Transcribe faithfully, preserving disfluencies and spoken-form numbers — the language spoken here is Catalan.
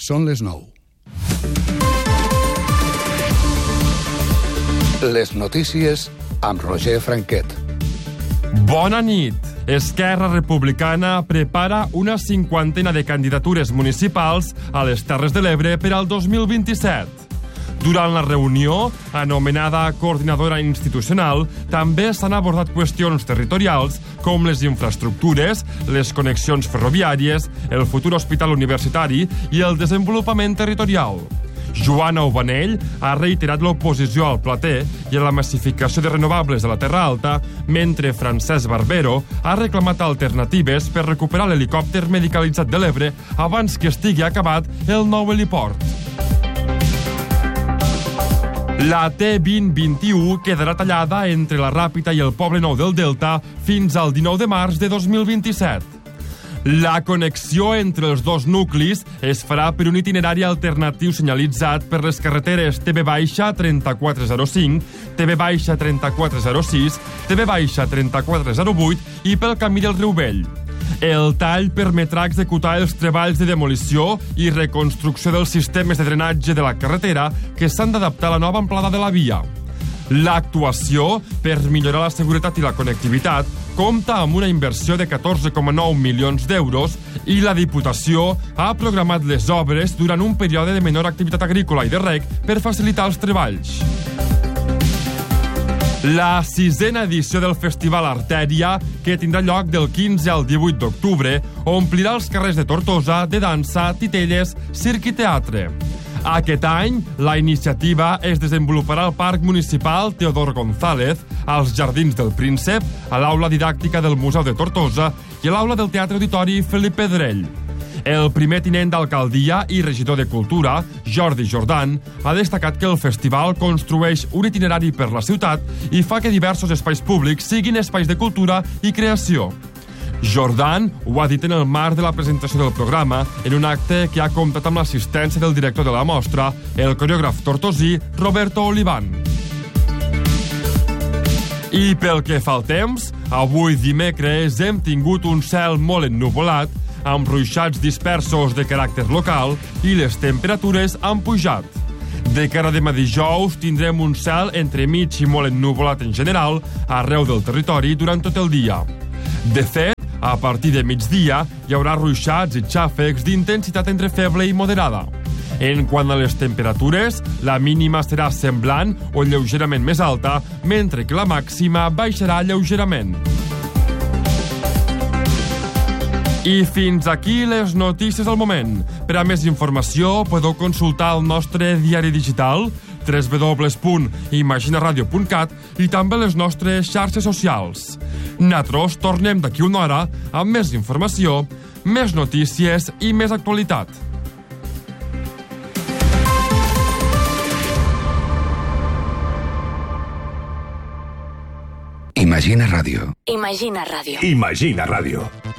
Són les nou. Les notícies amb Roger Franquet. Bona nit. Esquerra Republicana prepara una cinquantena de candidatures municipals a les Terres de l'Ebre per al dos mil vint-i-set. Durant la reunió, anomenada Coordinadora Institucional, també s'han abordat qüestions territorials com les infraestructures, les connexions ferroviàries, el futur hospital universitari i el desenvolupament territorial. Joana Obanell ha reiterat l'oposició al plater i a la massificació de renovables a la Terra Alta, mentre Francesc Barbero ha reclamat alternatives per recuperar l'helicòpter medicalitzat de l'Ebre abans que estigui acabat el nou heliport. La T vint vint-i-u quedarà tallada entre la Ràpita i el Poble Nou del Delta fins al dinou de març de dos mil vint-i-set. La connexió entre els dos nuclis es farà per un itinerari alternatiu senyalitzat per les carreteres T V trenta-quatre zero cinc, T V trenta-quatre zero sis, T V trenta-quatre zero vuit i pel camí del Riu Vell. El tall permetrà executar els treballs de demolició i reconstrucció dels sistemes de drenatge de la carretera que s'han d'adaptar a la nova amplada de la via. L'actuació, per millorar la seguretat i la connectivitat, compta amb una inversió de catorze coma nou milions d'euros i la Diputació ha programat les obres durant un període de menor activitat agrícola i de reg per facilitar els treballs. La sisena edició del Festival Artèria, que tindrà lloc del quinze al divuit d'octubre, omplirà els carrers de Tortosa de dansa, titelles, circ i teatre. Aquest any, la iniciativa es desenvoluparà al Parc Municipal Teodor González, als Jardins del Príncep, a l'Aula Didàctica del Museu de Tortosa i a l'Aula del Teatre Auditori Felip Pedrell. El primer tinent d'alcaldia i regidor de Cultura, Jordi Jordan, ha destacat que el festival construeix un itinerari per la ciutat i fa que diversos espais públics siguin espais de cultura i creació. Jordan ho ha dit en el marc de la presentació del programa en un acte que ha comptat amb l'assistència del director de la mostra, el coreògraf tortosí Roberto Olivan. I pel que fa al temps, avui dimecres hem tingut un cel molt ennuvolat, amb ruixats dispersos de caràcter local i les temperatures han pujat. De cara a demà dijous tindrem un cel entremig i molt ennuvolat en general arreu del territori durant tot el dia. De fet, a partir de migdia hi haurà ruixats i xàfecs d'intensitat entre feble i moderada. En quant a les temperatures, la mínima serà semblant o lleugerament més alta, mentre que la màxima baixarà lleugerament. I fins aquí les notícies al moment. Per a més informació podeu consultar el nostre diari digital w w w punt imaginaradio punt cat i també les nostres xarxes socials. Nosaltres tornem d'aquí una hora amb més informació, més notícies i més actualitat. Imagina Ràdio. Imagina Ràdio. Imagina Ràdio.